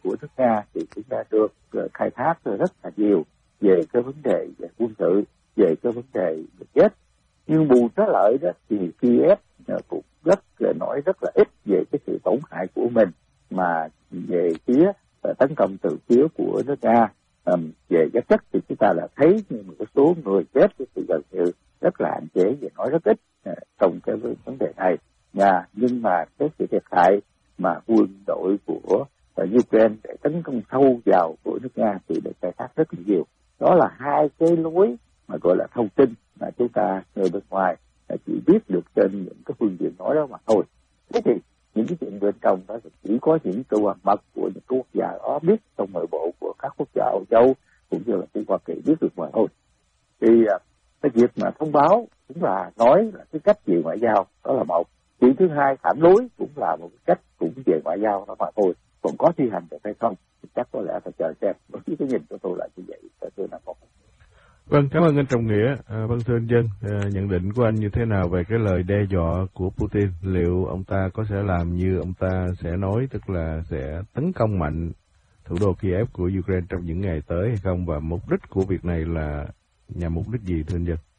của nước Nga thì cũng đã được khai thác rất là nhiều về cái vấn đề về quân sự, về cái vấn đề về chết. Nhưng bù trái lợi đó thì Kiev cũng nói rất là ít về cái sự tổn hại của mình, mà về phía tấn công từ phía của nước Nga. Về giá chất thì chúng ta là thấy một số người chết thì gần như rất là hạn chế và nói rất ít trong cái vấn đề này. Nhưng mà cái sự thiệt hại mà quân đội của Ukraine để tấn công sâu vào của nước Nga thì được khai thác rất là nhiều. Đó là hai cái lối mà gọi là thông tin mà chúng ta người bên ngoài chỉ biết được trên những cái phương diện nói đó mà thôi. Thế thì những cái chuyện bên trong đó chỉ có những cơ quan mật của những quốc gia đó biết trong nội bộ của các quốc gia Âu Châu cũng như là của Hoa Kỳ biết được mà thôi. Thì cái việc mà thông báo cũng là nói là cái cách về ngoại giao, đó là một. Chuyện thứ hai, phản đối cũng là một cách cũng về ngoại giao đó mà thôi. Còn có thi hành được hay không thì chắc có lẽ phải chờ xem. Đối với cái nhìn của tôi là như vậy. Tôi là một. Vâng, cảm ơn anh Trọng Nghĩa. Vâng, thưa anh Dân, nhận định của anh như thế nào về cái lời đe dọa của Putin? Liệu ông ta có sẽ làm như ông ta sẽ nói, tức là sẽ tấn công mạnh thủ đô Kiev của Ukraine trong những ngày tới hay không? Và mục đích của việc này là nhằm mục đích gì, thưa anh Dân?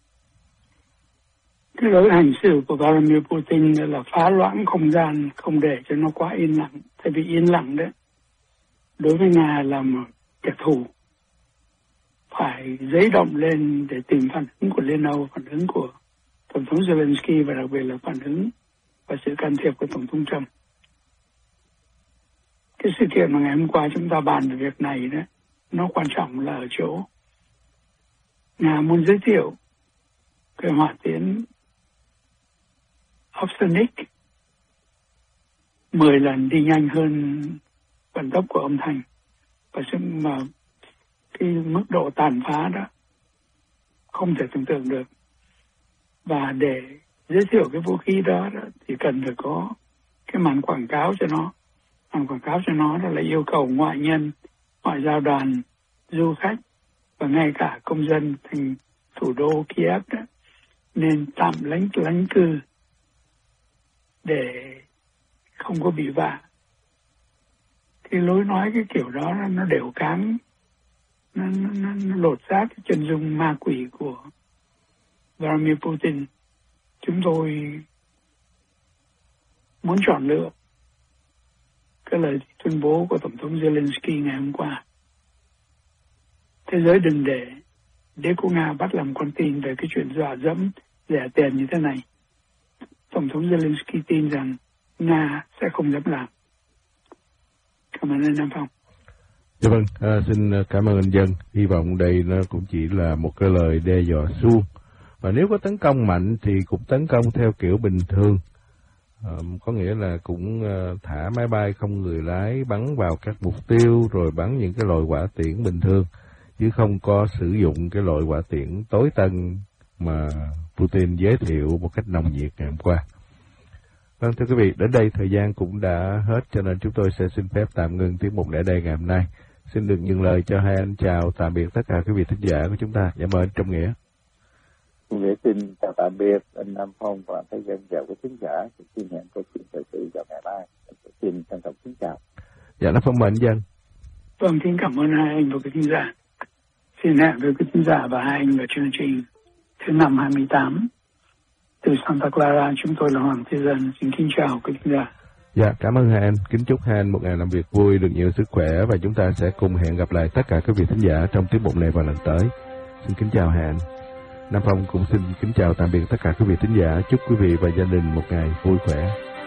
Cái lối hành xử của Vladimir Putin là phá loãng không gian, không để cho nó quá yên lặng. Tại vì yên lặng đấy, đối với Nga là một kẻ thù. Phải dấy động lên để tìm phản ứng của Liên Âu, phản ứng của Tổng thống Zelensky và đặc biệt là phản ứng và sự can thiệp của Tổng thống Trump. Cái sự kiện mà ngày hôm qua chúng ta bàn về việc này đó, nó quan trọng là ở chỗ Nga muốn giới thiệu cái hỏa tiễn Opsonic 10 lần đi nhanh hơn vận tốc của âm thanh, và mà cái mức độ tàn phá đó không thể tưởng tượng được. Và để giới thiệu cái vũ khí đó thì cần phải có cái màn quảng cáo cho nó. Màn quảng cáo cho nó đó là yêu cầu ngoại nhân, ngoại giao đoàn, du khách và ngay cả công dân thành thủ đô Kiev đó nên tạm lánh cư để không có bị vạ. Cái lối nói cái kiểu đó nó đều cáng, nó lột xác cái chân dung ma quỷ của Vladimir Putin. Chúng tôi muốn chọn lựa cái lời tuyên bố của Tổng thống Zelensky ngày hôm qua. Thế giới đừng để đế quốc Nga bắt làm con tin về cái chuyện dọa dẫm rẻ tiền như thế này. Tổng thống Zelensky tin rằng Nga sẽ không dám làm. Cảm ơn anh Nam Phong. Dạ vâng, xin cảm ơn anh Dân. Hy vọng đây nó cũng chỉ là một cái lời đe dọa suông. Và nếu có tấn công mạnh thì cũng tấn công theo kiểu bình thường. Có nghĩa là cũng thả máy bay không người lái bắn vào các mục tiêu rồi bắn những cái loại hỏa tiễn bình thường, chứ không có sử dụng cái loại hỏa tiễn tối tân mà Putin giới thiệu một cách nồng nhiệt ngày hôm qua. Vâng, thưa quý vị, đến đây thời gian cũng đã hết, cho nên chúng tôi sẽ xin phép tạm ngưng tiết mục tại đây ngày hôm nay. Xin được nhường lời cho hai anh chào tạm biệt tất cả quý vị thính giả của chúng ta. Dạ mời anh Trọng Nghĩa. Nghĩa xin chào tạm biệt anh Nam Phong và các dân chào quý thính giả. Xin hẹn câu chuyện thời sự vào ngày mai. Xin trân trọng kính chào. Dạ, Nam Phong mời anh Dân. Vâng, xin cảm ơn hai anh và quý thính giả. Xin hẹn với quý thính giả và hai anh vào chương trình thứ năm 28. Từ Santa Clara, chúng tôi là Hoàng Thế Dân. Xin kính chào quý thính giả. Dạ, cảm ơn hai anh. Kính chúc hai anh một ngày làm việc vui, được nhiều sức khỏe và chúng ta sẽ cùng hẹn gặp lại tất cả quý vị thính giả trong tiết mục này vào lần tới. Xin kính chào hai anh. Nam Phong cũng xin kính chào tạm biệt tất cả quý vị thính giả. Chúc quý vị và gia đình một ngày vui khỏe.